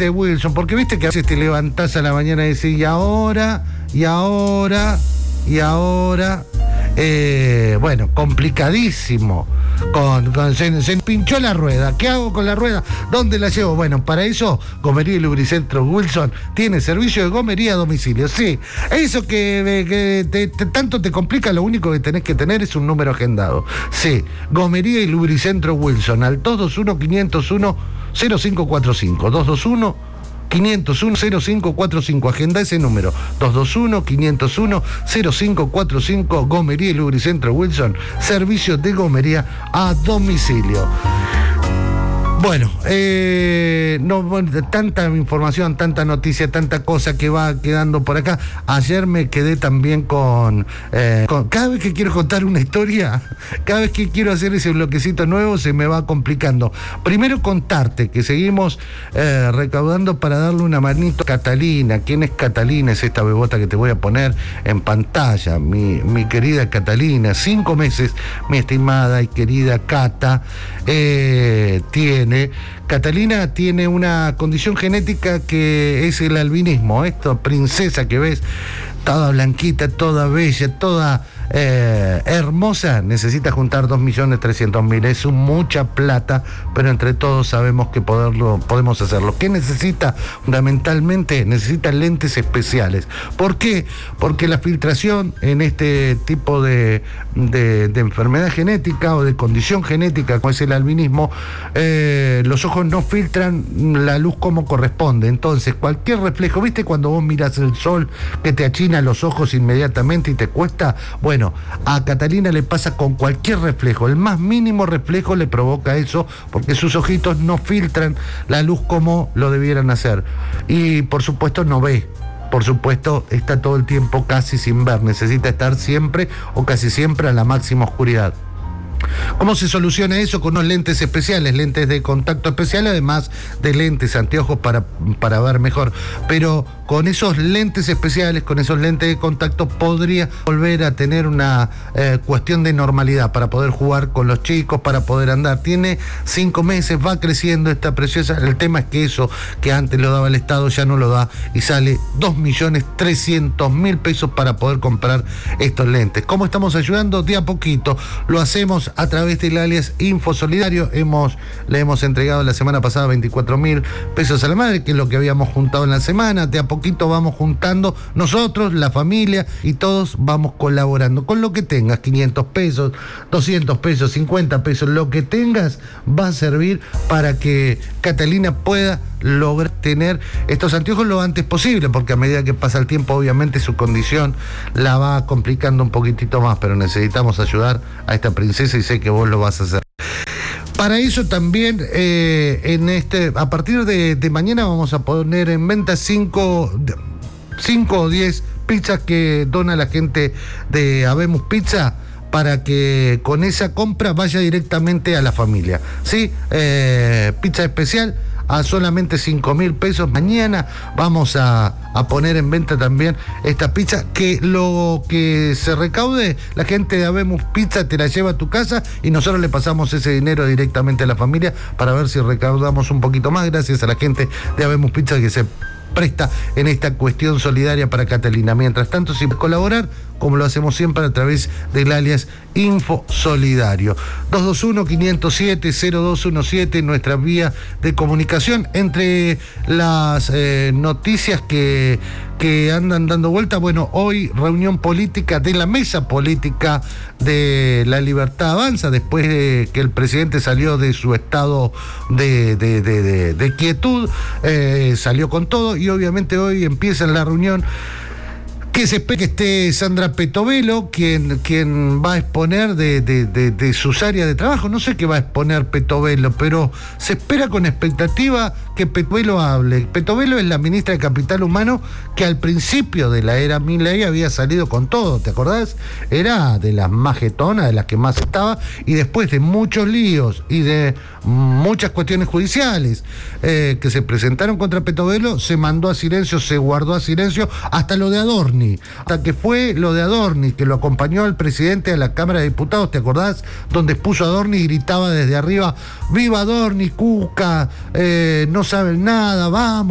lubricante de Wilson, porque viste que a veces te levantás a la mañana y decís, y ahora, bueno, complicadísimo. Se pinchó la rueda. ¿Qué hago con la rueda? ¿Dónde la llevo? Bueno, para eso, Gomería y Lubricentro Wilson tiene servicio de gomería a domicilio. Sí, eso tanto te complica, lo único que tenés que tener es un número agendado. Sí, Gomería y Lubricentro Wilson, al 221-501-0545. 221-501-0545. Agenda ese número. 221-501-0545. Gomería y Lubricentro Wilson. Servicio de gomería a domicilio. Bueno, tanta información, tanta noticia, tanta cosa que va quedando por acá. Ayer me quedé también con cada vez que quiero contar una historia, cada vez que quiero hacer ese bloquecito nuevo, se me va complicando. Primero contarte que seguimos recaudando para darle una manito a Catalina. ¿Quién es Catalina? Es esta bebota que te voy a poner en pantalla. Mi querida Catalina, 5 meses, mi estimada y querida Cata, Catalina tiene una condición genética que es el albinismo. Esta princesa que ves, toda blanquita, toda bella, toda hermosa, necesita juntar 2.300.000. Es mucha plata, pero entre todos sabemos que podemos hacerlo. ¿Qué necesita? Fundamentalmente necesita lentes especiales. ¿Por qué? Porque la filtración en este tipo de enfermedad genética o de condición genética como es el albinismo, los ojos no filtran la luz como corresponde. Entonces cualquier reflejo, ¿viste cuando vos mirás el sol que te achina los ojos inmediatamente y te cuesta? Bueno, a Catalina le pasa con cualquier reflejo. El más mínimo reflejo le provoca eso, porque sus ojitos no filtran la luz como lo debieran hacer. Y por supuesto no ve. Por supuesto está todo el tiempo casi sin ver. Necesita estar siempre o casi siempre a la máxima oscuridad. ¿Cómo se soluciona eso? Con unos lentes especiales, lentes de contacto especiales, además de lentes, anteojos para ver mejor. Pero con esos lentes especiales, con esos lentes de contacto, podría volver a tener una cuestión de normalidad para poder jugar con los chicos, para poder andar. Tiene 5 meses, va creciendo esta preciosa. El tema es que eso que antes lo daba el Estado ya no lo da y sale 2.300.000 pesos para poder comprar estos lentes. ¿Cómo estamos ayudando? De a poquito. Lo hacemos a través del alias Info Solidario. Le hemos entregado la semana pasada 24.000 pesos a la madre, que es lo que habíamos juntado en la semana. De a poquito vamos juntando nosotros, la familia, y todos vamos colaborando. Con lo que tengas, 500 pesos, 200 pesos, 50 pesos, lo que tengas va a servir para que Catalina pueda lograr tener estos anteojos lo antes posible, porque a medida que pasa el tiempo obviamente su condición la va complicando un poquitito más, pero necesitamos ayudar a esta princesa y sé que vos lo vas a hacer. Para eso también a partir de mañana vamos a poner en venta 5 o 10 pizzas que dona la gente de Habemos Pizza, para que con esa compra vaya directamente a la familia. ¿Sí? Pizza especial a solamente 5.000 pesos. Mañana vamos a poner en venta también esta pizza, que lo que se recaude, la gente de Habemos Pizza te la lleva a tu casa y nosotros le pasamos ese dinero directamente a la familia para ver si recaudamos un poquito más, gracias a la gente de Habemos Pizza que se presta en esta cuestión solidaria para Catalina. Mientras tanto, si colaborar, como lo hacemos siempre, a través del alias Info Solidario. 221-507-0217, nuestra vía de comunicación. Entre las noticias que andan dando vuelta, bueno, hoy reunión política de la mesa política de La Libertad Avanza, después de que el presidente salió de su estado de quietud, salió con todo, y obviamente hoy empieza la reunión que se espera que esté Sandra Petovelo, quien va a exponer de sus áreas de trabajo. No sé qué va a exponer Petovelo, pero se espera con expectativa que Petovelo hable. Petovelo es la ministra de Capital Humano que al principio de la era Milei había salido con todo, ¿te acordás? Era de las más jetonas, de las que más estaba, y después de muchos líos y de muchas cuestiones judiciales que se presentaron contra Petovelo, se mandó a silencio, se guardó a silencio, hasta lo de Adorni. Hasta que fue lo de Adorni, que lo acompañó al presidente a la Cámara de Diputados, ¿te acordás? Donde expuso a Adorni y gritaba desde arriba: ¡viva Adorni, Cuca! No saben nada, vamos.